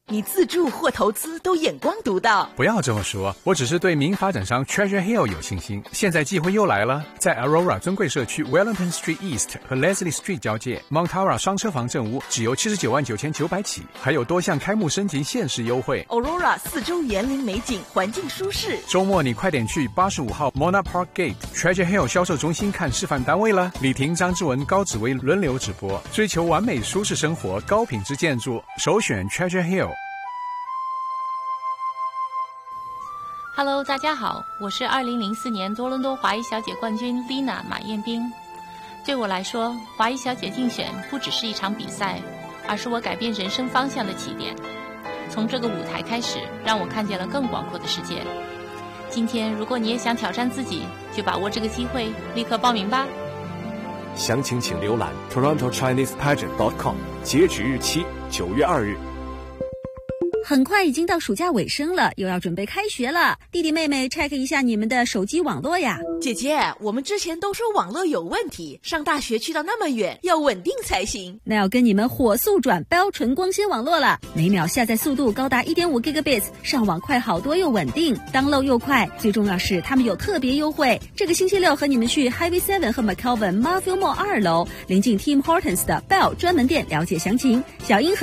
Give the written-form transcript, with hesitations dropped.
你自住或投资都眼光独到。 不要这么说，我只是对名发展商 Treasure Hill 有信心。现在机会又来了，在 Aurora 尊贵社区 Wellington Street East 和 Leslie Street 交界 Montara 双车房正屋只由79.990起，还有多项开幕升级限时优惠。 Aurora 四周园林美景，环境舒适。 周末你快点去85号 Mona Park Gate Treasure Hill 销售中心看示范单位了。李婷、张之文、高紫薇轮流直播，追求完美舒适生活，高品质建筑，首选 Treasure Hill。Hello， 大家好，我是2004年多伦多华裔小姐冠军 Lina 马彦冰。对我来说，华裔小姐竞选不只是一场比赛，而是我改变人生方向的起点。从这个舞台开始，让我看见了更广阔的世界。今天，如果你也想挑战自己，就把握这个机会，立刻报名吧。 详情请浏览 TorontoChinesePageant.com， 截止日期9月2日。 很快已经到暑假尾声了，又要准备开学了，弟弟妹妹 check 一下你们的手机网络呀。 姐姐，我们之前都说网络有问题，上大学去到那么远，要稳定才行。 那要跟你们火速转标纯光纤网络了，每秒下载速度高达 1.5 Gigabits， 上网快好多又稳定， download 又快，最重要是他们有特别优惠。这个星期六和你们去 Highway 7和 McKelvin Marville Mall 2楼，临近 Tim Hortons 的 Bell 专门店了解详情。小英和